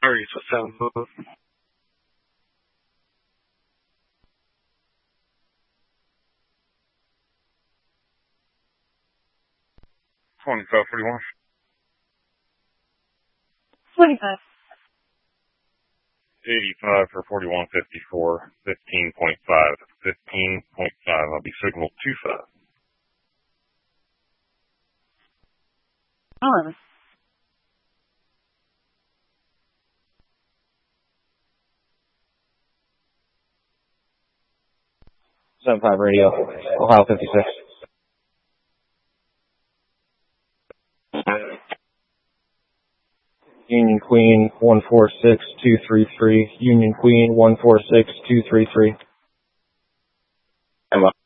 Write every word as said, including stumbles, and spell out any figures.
Sorry, so sound move. twenty-five forty-one. twenty-five. eighty-five for forty-one fifty-four. fifteen point five. fifteen point five. I'll be signal two five. eleven. seven five radio, Ohio fifty-six. Union Queen one four six two three three. Union Queen one four six two three three.